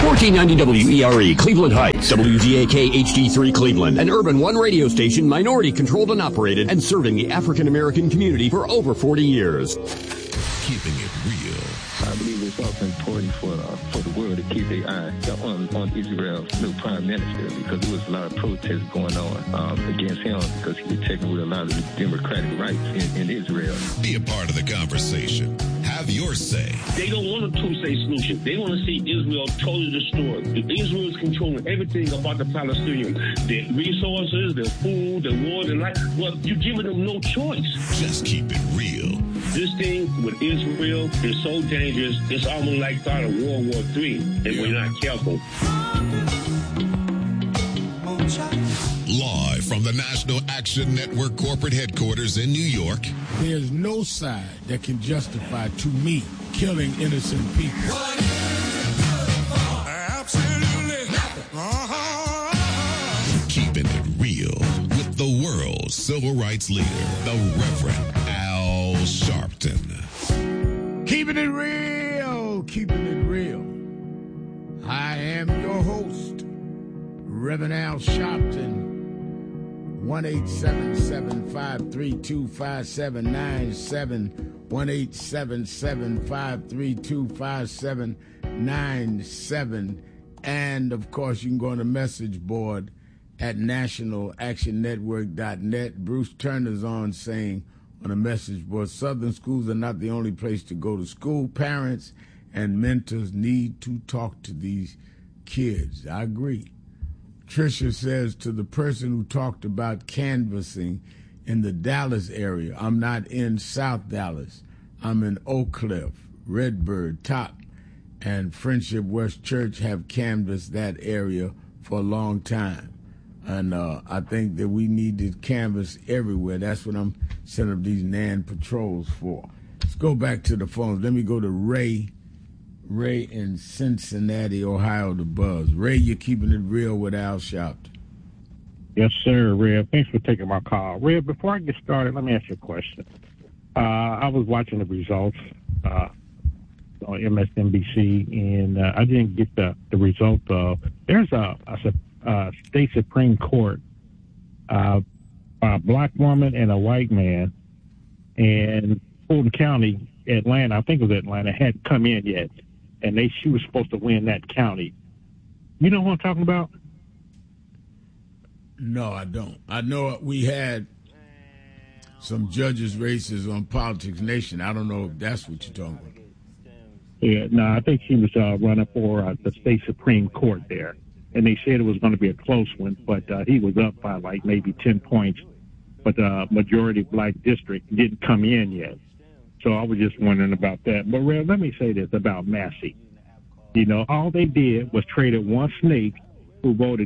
1490 WERE, Cleveland Heights, WGAK HD3 Cleveland, an Urban One radio station, minority controlled and operated, and serving the African American community for over 40 years. Keeping it real. I believe it's also important for the world to keep their eye on Israel's new prime minister, because there was a lot of protests going on against him because he was taking away a lot of the democratic rights in Israel. Be a part of the conversation. Have your say. They don't want a two-state solution. They want to see Israel totally destroyed. Israel is controlling everything about the Palestinians. Their resources, their food, their water, their life. Well, you're giving them no choice. Just keep it real. This thing with Israel is so dangerous, it's almost like start of World War III if we're not careful. Live from the National Action Network corporate headquarters in New York. There's no side that can justify, to me, killing innocent people. Absolutely. Keeping it real with the world's civil rights leader, the Reverend Al Sharpton. Keeping it real, keeping it real. I am your host, Reverend Al Sharpton. 1-877-532-5797, 1-877-532-5797, and of course you can go on the message board at nationalactionnetwork.net. Bruce Turner's on saying on the message board, Southern schools are not the only place to go to school. Parents and mentors need to talk to these kids. I agree. Tricia says, to the person who talked about canvassing in the Dallas area, I'm not in South Dallas. I'm in Oak Cliff, Redbird, Top, and Friendship West Church have canvassed that area for a long time. And I think that we need to canvass everywhere. That's what I'm setting up these NAN patrols for. Let's go back to the phones. Let me go to Ray. Ray in Cincinnati, Ohio, the Buzz. Ray, you're keeping it real with Al Sharpton. Yes, sir, Red. Thanks for taking my call. Red, before I get started, let me ask you a question. I was watching the results on MSNBC, and I didn't get the result of, there's a state Supreme Court, a black woman and a white man, and Fulton County, Atlanta, I think it was Atlanta, hadn't come in yet. And she was supposed to win that county. You know what I'm talking about? No, I don't. I know we had some judges' races on Politics Nation. I don't know if that's what you're talking about. Yeah, no, I think she was running for the state Supreme Court there. And they said it was going to be a close one, but he was up by like maybe 10 points. But the majority black district didn't come in yet. So I was just wondering about that. But, Rev, let me say this about Massey. You know, all they did was traded one snake who voted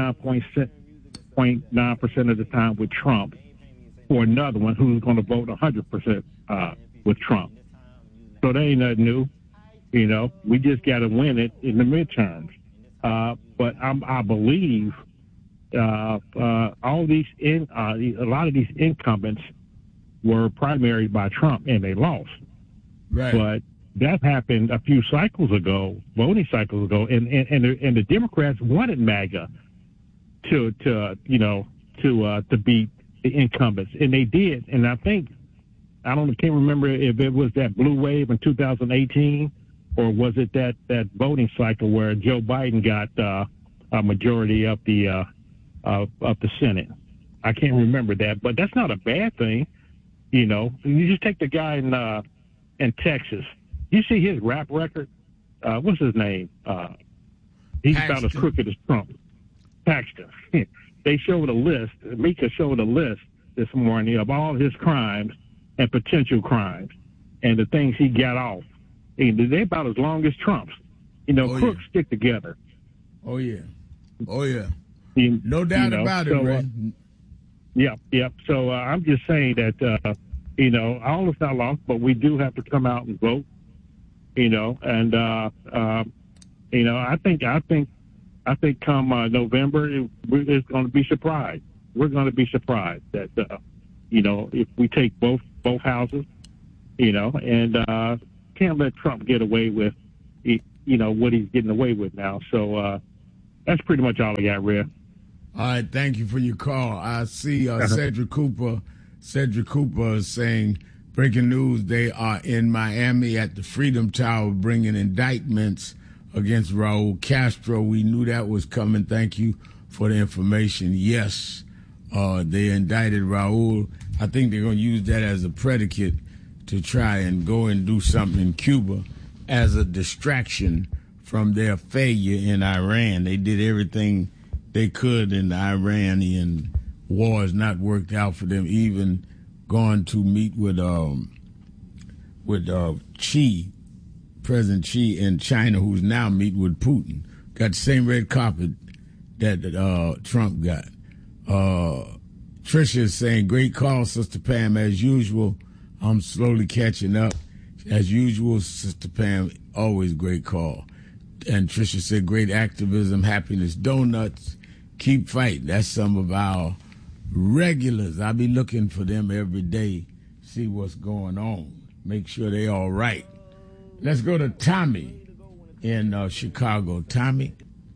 99.9% of the time with Trump for another one who's going to vote 100% with Trump. So that ain't nothing new. You know, we just got to win it in the midterms. But I believe a lot of these incumbents were primaried by Trump, and they lost. Right. But that happened a few cycles ago, voting cycles ago, and the Democrats wanted MAGA to beat the incumbents, and they did. And I can't remember if it was that blue wave in 2018, or was it that voting cycle where Joe Biden got a majority of the Senate. I can't remember that, but that's not a bad thing. You know, you just take the guy in Texas. You see his rap record. What's his name? He's Paxton. About as crooked as Trump. Paxton. They showed a list. Mika showed a list this morning of all his crimes and potential crimes and the things he got off. And they're about as long as Trump's. You know, crooks stick together. Oh, yeah. Oh, yeah. No doubt about it, Ray. Yep. So I'm just saying that, all is not lost, but we do have to come out and vote, and, I think come November, it's going to be surprised. We're going to be surprised that, if we take both houses, and can't let Trump get away with, what he's getting away with now. So that's pretty much all I got, Red. All right, thank you for your call. I see Cedric Cooper. Cedric Cooper is saying, breaking news, they are in Miami at the Freedom Tower bringing indictments against Raul Castro. We knew that was coming. Thank you for the information. Yes, they indicted Raul. I think they're going to use that as a predicate to try and go and do something in Cuba as a distraction from their failure in Iran. They did everything they could in the Iranian war. Has not worked out for them, even going to meet with Xi, President Xi in China, who's now meeting with Putin. Got the same red carpet that Trump got. Tricia is saying, great call, Sister Pam, as usual. I'm slowly catching up. As usual, Sister Pam, always great call. And Tricia said, great activism, happiness, donuts, keep fighting. That's some of our regulars. I'll be looking for them every day, see what's going on, make sure they're all right. Let's go to Tommy in Chicago. Tommy?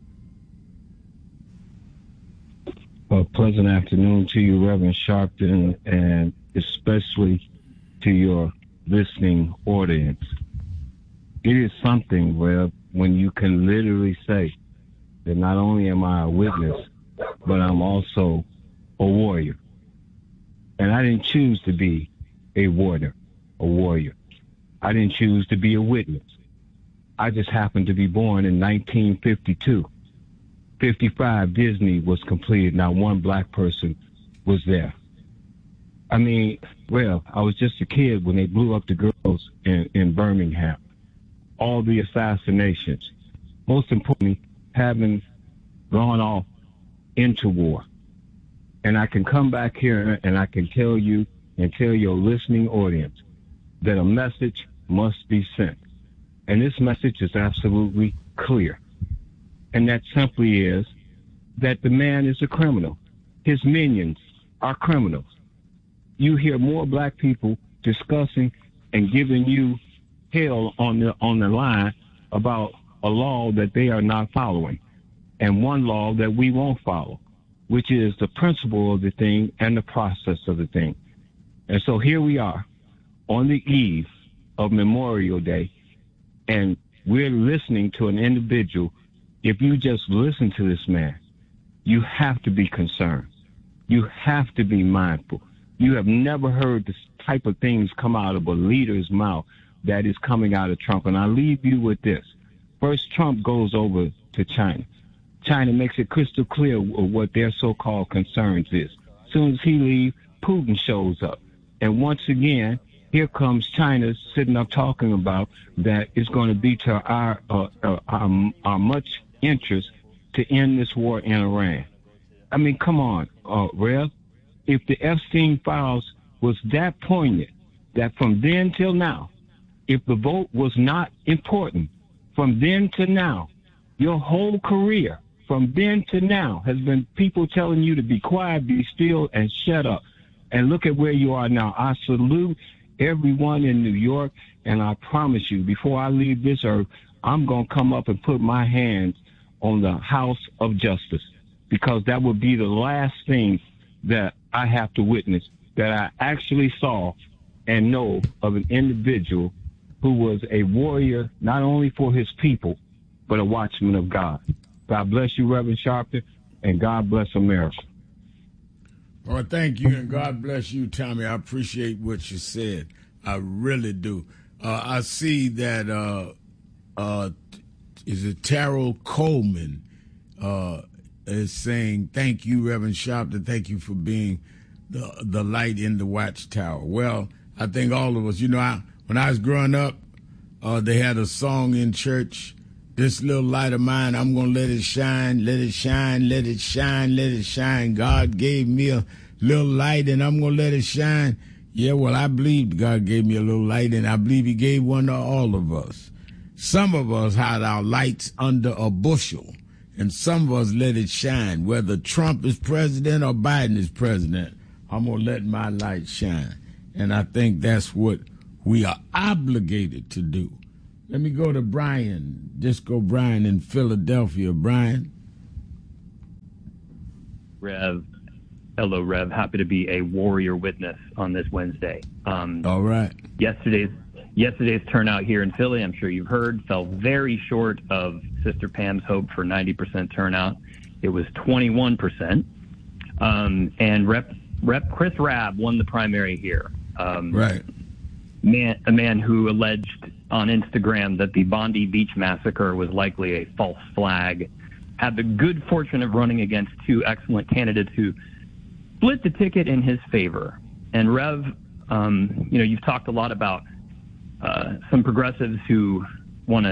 Well, pleasant afternoon to you, Reverend Sharpton, and especially to your listening audience. It is something, Rev, when you can literally say that not only am I a witness, but I'm also a warrior. And I didn't choose to be a warrior. I didn't choose to be a witness. I just happened to be born in 1952. 55, Disney was completed. Not one black person was there. I mean, well, I was just a kid when they blew up the girls in Birmingham. All the assassinations. Most importantly, having gone off into war. And I can come back here and I can tell you and tell your listening audience that a message must be sent. And this message is absolutely clear. And that simply is that the man is a criminal. His minions are criminals. You hear more black people discussing and giving you hell on the line about a law that they are not following, and one law that we won't follow, which is the principle of the thing and the process of the thing. And so here we are on the eve of Memorial Day, and we're listening to an individual. If you just listen to this man, you have to be concerned. You have to be mindful. You have never heard this type of things come out of a leader's mouth that is coming out of Trump. And I leave you with this. First, Trump goes over to China. China makes it crystal clear what their so-called concerns is. As soon as he leaves, Putin shows up. And once again, here comes China sitting up talking about that it's going to be to our much interest to end this war in Iran. I mean, come on, Rev. If the Epstein files was that poignant, that from then till now, if the vote was not important, from then to now, your whole career, from then to now, has been people telling you to be quiet, be still, and shut up. And look at where you are now. I salute everyone in New York, and I promise you, before I leave this earth, I'm going to come up and put my hands on the House of Justice, because that would be the last thing that I have to witness, that I actually saw and know of an individual who was a warrior, not only for his people, but a watchman of God. God bless you, Reverend Sharpton, and God bless America. Well, thank you, and God bless you, Tommy. I appreciate what you said. I really do. I see that, is it Terrell Coleman is saying, thank you, Reverend Sharpton. Thank you for being the light in the watchtower. Well, I think all of us, when I was growing up, they had a song in church, this little light of mine, I'm going to let it shine, let it shine, let it shine, let it shine. God gave me a little light and I'm going to let it shine. Yeah, well, I believe God gave me a little light, and I believe he gave one to all of us. Some of us had our lights under a bushel, and some of us let it shine. Whether Trump is president or Biden is president, I'm going to let my light shine. And I think that's what we are obligated to do. Let me go to Brian, Disco Brian in Philadelphia. Brian. Rev. Hello, Rev. Happy to be a warrior witness on this Wednesday. All right. Yesterday's turnout here in Philly, I'm sure you've heard, fell very short of Sister Pam's hope for 90% turnout. It was 21%. And Rep Chris Rabb won the primary here. Right. A man who alleged on Instagram that the Bondi Beach massacre was likely a false flag, had the good fortune of running against two excellent candidates who split the ticket in his favor. And Rev, you've talked a lot about some progressives who want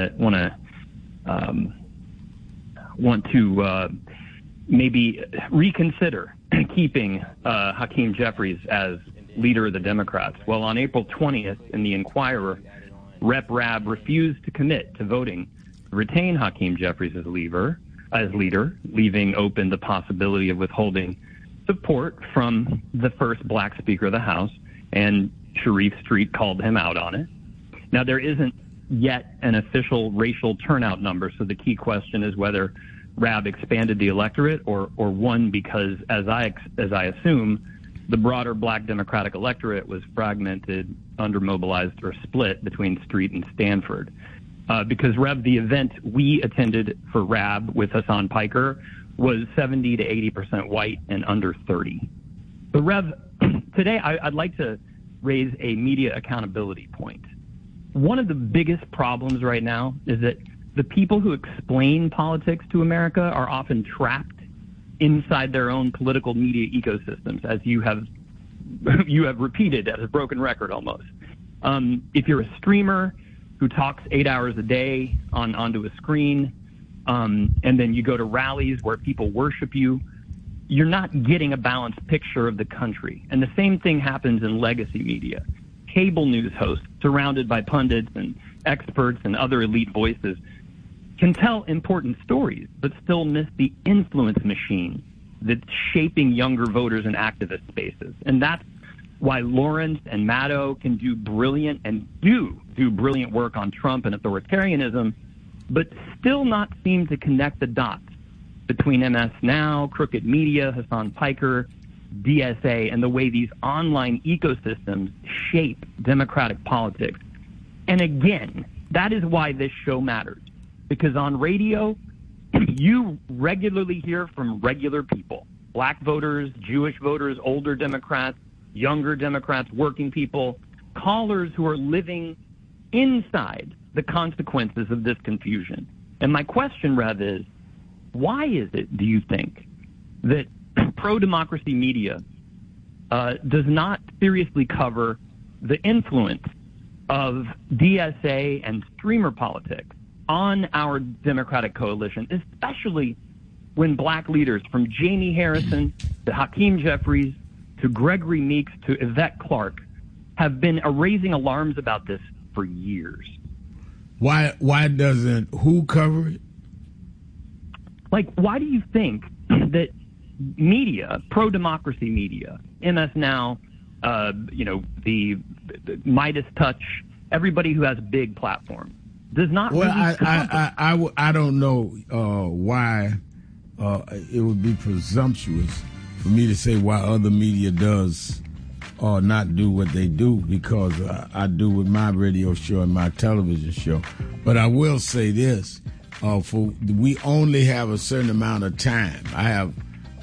to maybe reconsider keeping Hakeem Jeffries as leader of the Democrats. Well, on April 20th in the Inquirer, Rep. Rabb refused to commit to voting to retain Hakeem Jeffries as leader, leaving open the possibility of withholding support from the first black Speaker of the House, and Sharif Street called him out on it. Now, there isn't yet an official racial turnout number, so the key question is whether Rabb expanded the electorate or won because, as I assume, the broader black Democratic electorate was fragmented, undermobilized, or split between Street and Stanford. Because, Rev, the event we attended for Rabb with Hassan Piker was 70 to 80% white and under 30. But, Rev, today I'd like to raise a media accountability point. One of the biggest problems right now is that the people who explain politics to America are often trapped inside their own political media ecosystems, as you have repeated as a broken record almost. If you're a streamer who talks 8 hours a day onto a screen, and then you go to rallies where people worship you, you're not getting a balanced picture of the country. And the same thing happens in legacy media. Cable news hosts surrounded by pundits and experts and other elite voices can tell important stories, but still miss the influence machine that's shaping younger voters in activist spaces. And that's why Lawrence and Maddow can do brilliant work on Trump and authoritarianism, but still not seem to connect the dots between MS Now, Crooked Media, Hassan Piker, DSA, and the way these online ecosystems shape democratic politics. And again, that is why this show matters. Because on radio, you regularly hear from regular people, black voters, Jewish voters, older Democrats, younger Democrats, working people, callers who are living inside the consequences of this confusion. And my question, Rev, is why is it, do you think, that pro-democracy media does not seriously cover the influence of DSA and streamer politics on our Democratic coalition, especially when black leaders from Jamie Harrison to Hakeem Jeffries to Gregory Meeks to Yvette Clarke have been raising alarms about this for years? Why doesn't who cover it? Like, why do you think that media, pro-democracy media, MS Now, the Midas Touch, everybody who has a big platform, does not? Well, I don't know why it would be presumptuous for me to say why other media does or not do what they do, because I do with my radio show and my television show. But I will say this: we only have a certain amount of time. I have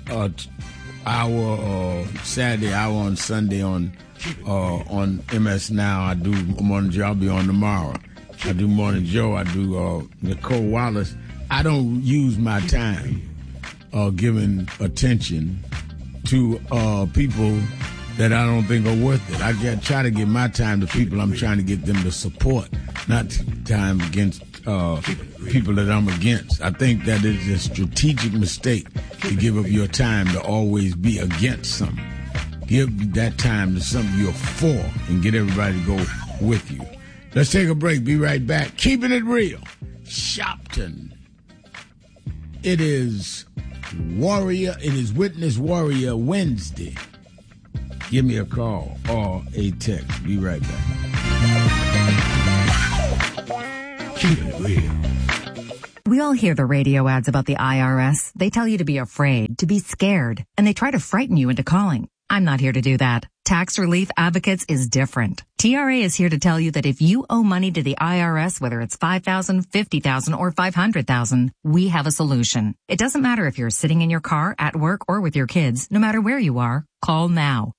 hour Saturday, hour on Sunday on MS Now. I do Morning Joe. I'll be on tomorrow. I do Morning Joe. I do Nicole Wallace. I don't use my time giving attention to people that I don't think are worth it. I try to give my time to people I'm trying to get them to support, not time against people that I'm against. I think that is a strategic mistake to give up your time to always be against something. Give that time to something you're for and get everybody to go with you. Let's take a break. Be right back. Keeping it real. Shopton. It is Witness Warrior Wednesday. Give me a call or a text. Be right back. keeping it real. We all hear the radio ads about the IRS. They tell you to be afraid, to be scared, and they try to frighten you into calling. I'm not here to do that. Tax Relief Advocates is different. TRA is here to tell you that if you owe money to the IRS, whether it's $5,000, $50,000, or $500,000, we have a solution. It doesn't matter if you're sitting in your car, at work, or with your kids. No matter where you are, call now.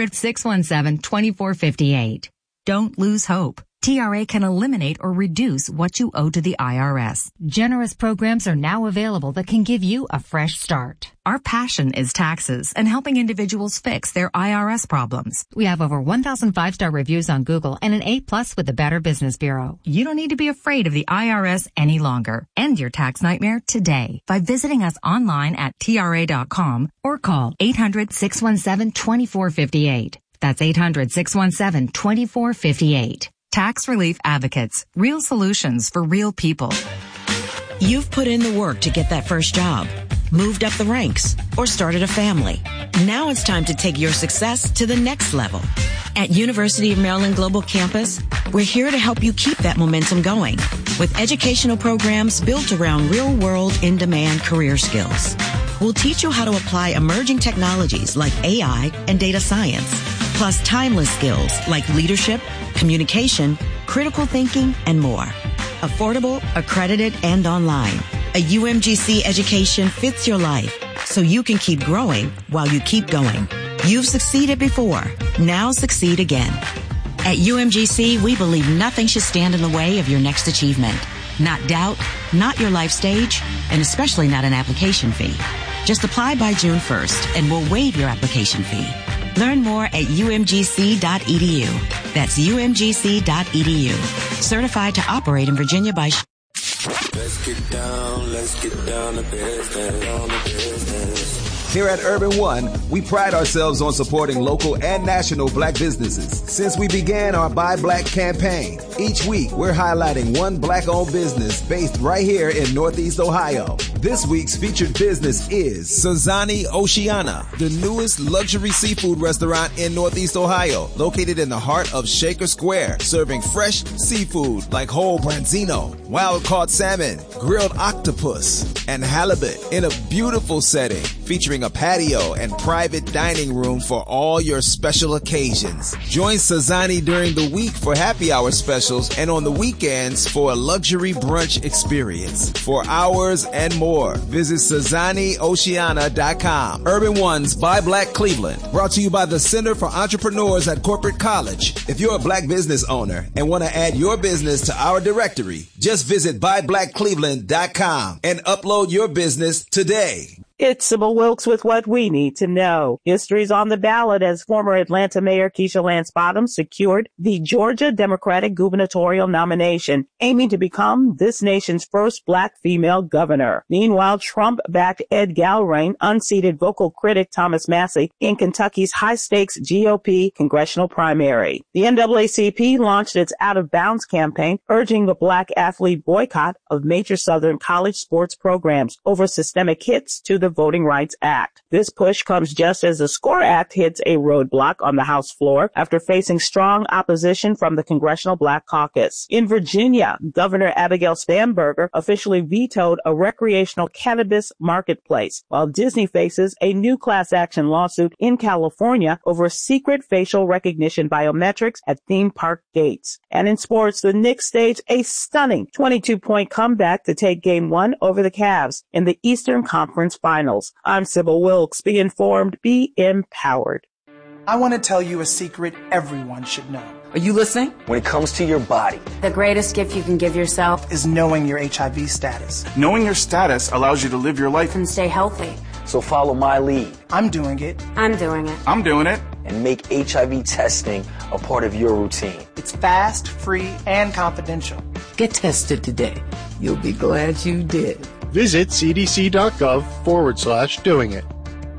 800-617-2458. Don't lose hope. TRA can eliminate or reduce what you owe to the IRS. Generous programs are now available that can give you a fresh start. Our passion is taxes and helping individuals fix their IRS problems. We have over 1,000 5-star reviews on Google and an A+ with the Better Business Bureau. You don't need to be afraid of the IRS any longer. End your tax nightmare today by visiting us online at TRA.com or call 800-617-2458. That's 800-617-2458. Tax Relief Advocates. Real solutions for real people. You've put in the work to get that first job, moved up the ranks, or started a family. Now it's time to take your success to the next level. At University of Maryland Global Campus, we're here to help you keep that momentum going with educational programs built around real-world, in-demand career skills. We'll teach you how to apply emerging technologies like AI and data science, plus timeless skills like leadership, communication, critical thinking, and more. Affordable, accredited, and online. A UMGC education fits your life so you can keep growing while you keep going. You've succeeded before. Now succeed again. At UMGC, we believe nothing should stand in the way of your next achievement. Not doubt, not your life stage, and especially not an application fee. Just apply by June 1st and we'll waive your application fee. Learn more at umgc.edu. That's umgc.edu. Certified to operate in Virginia by... Let's get down to business. Here at Urban One, we pride ourselves on supporting local and national black businesses. Since we began our Buy Black campaign, each week we're highlighting one black-owned business based right here in Northeast Ohio. This week's featured business is Sazani Oceana, the newest luxury seafood restaurant in Northeast Ohio, located in the heart of Shaker Square, serving fresh seafood like whole branzino, wild-caught salmon, grilled octopus, and halibut in a beautiful setting, featuring a patio and private dining room for all your special occasions. Join Sazani during the week for happy hour specials and on the weekends for a luxury brunch experience. For hours and more, visit SazaniOceana.com. Urban One's Buy Black Cleveland, brought to you by the Center for Entrepreneurs at Corporate College. If you're a black business owner and want to add your business to our directory, just visit BuyBlackCleveland.com and upload your business today. It's Sybil Wilkes with what we need to know. History's on the ballot as former Atlanta Mayor Keisha Lance Bottoms secured the Georgia Democratic gubernatorial nomination, aiming to become this nation's first black female governor. Meanwhile, Trump-backed Ed Gallrein unseated vocal critic Thomas Massie in Kentucky's high-stakes GOP congressional primary. The NAACP launched its Out of Bounds campaign, urging the black athlete boycott of major Southern college sports programs over systemic hits to the Voting Rights Act. This push comes just as the SCORE Act hits a roadblock on the House floor after facing strong opposition from the Congressional Black Caucus. In Virginia, Governor Abigail Spanberger officially vetoed a recreational cannabis marketplace, while Disney faces a new class action lawsuit in California over secret facial recognition biometrics at theme park gates. And in sports, the Knicks staged a stunning 22-point comeback to take Game 1 over the Cavs in the Eastern Conference Finals. I'm Sybil Wilkes. Be informed, be empowered. I want to tell you a secret everyone should know. Are you listening? When it comes to your body, the greatest gift you can give yourself is knowing your HIV status. Knowing your status allows you to live your life and stay healthy. So follow my lead. I'm doing it. I'm doing it. I'm doing it. And make HIV testing a part of your routine. It's fast, free, and confidential. Get tested today. You'll be glad you did. Visit cdc.gov/doing it.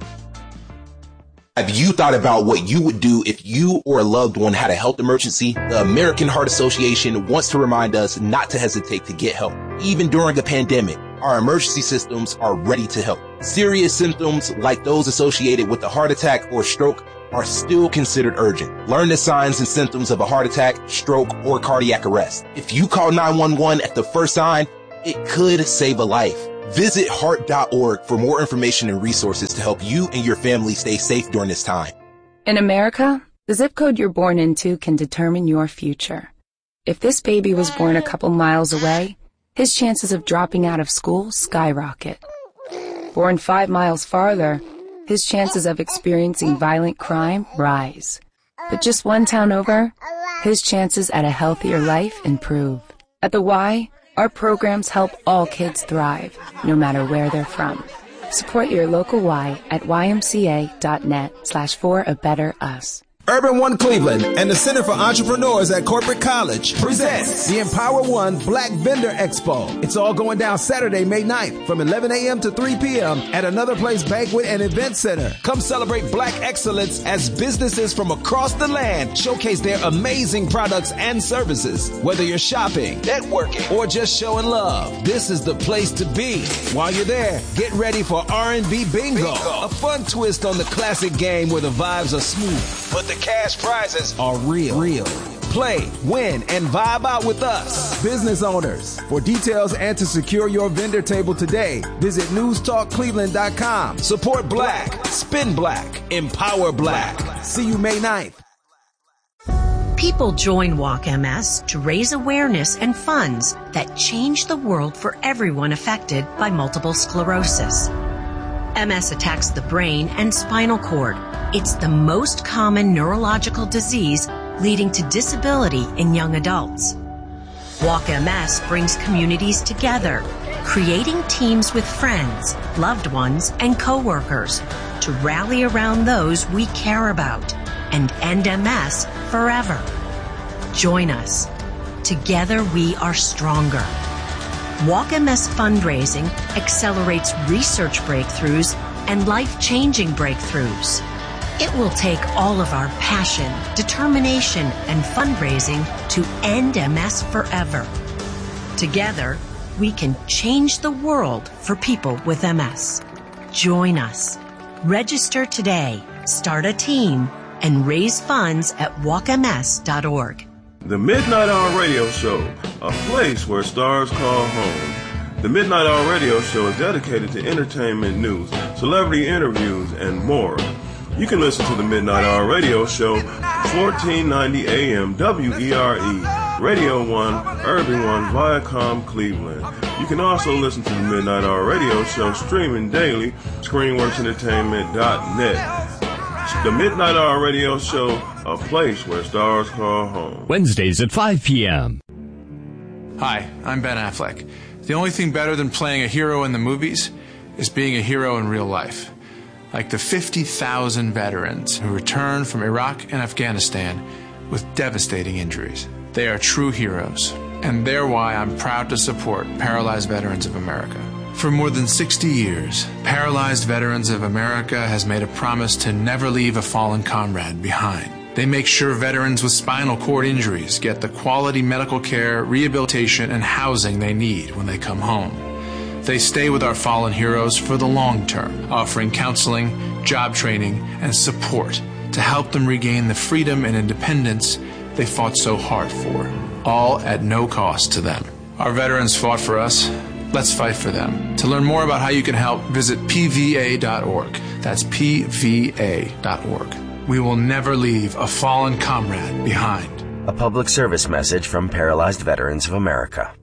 Have you thought about what you would do if you or a loved one had a health emergency? The American Heart Association wants to remind us not to hesitate to get help. Even during a pandemic, our emergency systems are ready to help. Serious symptoms like those associated with a heart attack or stroke are still considered urgent. Learn the signs and symptoms of a heart attack, stroke, or cardiac arrest. If you call 911 at the first sign, it could save a life. Visit heart.org for more information and resources to help you and your family stay safe during this time. In America, the zip code you're born into can determine your future. If this baby was born a couple miles away, his chances of dropping out of school skyrocket. Born 5 miles farther, his chances of experiencing violent crime rise. But just one town over, his chances at a healthier life improve. At the Y, our programs help all kids thrive, no matter where they're from. Support your local Y at ymca.net/for-a-better-us. Urban One Cleveland and the Center for Entrepreneurs at Corporate College presents the Empower One Black Vendor Expo. It's all going down Saturday, May 9th from 11 a.m. to 3 p.m. at Another Place Banquet and Event Center. Come celebrate Black excellence as businesses from across the land showcase their amazing products and services. Whether you're shopping, networking, or just showing love, this is the place to be. While you're there, get ready for R&B Bingo, a fun twist on the classic game where the vibes are smooth, but the cash prizes are real. Play, win, and vibe out with us, business owners. For details and to secure your vendor table today, visit newstalkcleveland.com. Support Black, spin Black, empower Black. See you May 9th. People join Walk MS to raise awareness and funds that change the world for everyone affected by multiple sclerosis. MS attacks the brain and spinal cord. It's the most common neurological disease leading to disability in young adults. Walk MS brings communities together, creating teams with friends, loved ones, and coworkers to rally around those we care about and end MS forever. Join us. Together we are stronger. Walk MS fundraising accelerates research breakthroughs and life-changing breakthroughs. It will take all of our passion, determination, and fundraising to end MS forever. Together, we can change the world for people with MS. Join us. Register today, start a team, and raise funds at walkms.org. The Midnight Hour Radio Show, a place where stars call home. The Midnight Hour Radio Show is dedicated to entertainment news, celebrity interviews, and more. You can listen to the Midnight Hour Radio Show, 1490 AM WERE, Radio 1, Urban One, Viacom, Cleveland. You can also listen to the Midnight Hour Radio Show streaming daily, ScreenWorksEntertainment.net. The Midnight Hour Radio Show, a place where stars call home. Wednesdays at 5 p.m. Hi, I'm Ben Affleck. The only thing better than playing a hero in the movies is being a hero in real life. Like the 50,000 veterans who returned from Iraq and Afghanistan with devastating injuries. They are true heroes, and they're why I'm proud to support Paralyzed Veterans of America. For more than 60 years, Paralyzed Veterans of America has made a promise to never leave a fallen comrade behind. They make sure veterans with spinal cord injuries get the quality medical care, rehabilitation, and housing they need when they come home. They stay with our fallen heroes for the long term, offering counseling, job training, and support to help them regain the freedom and independence they fought so hard for, all at no cost to them. Our veterans fought for us. Let's fight for them. To learn more about how you can help, visit pva.org. That's pva.org. We will never leave a fallen comrade behind. A public service message from Paralyzed Veterans of America.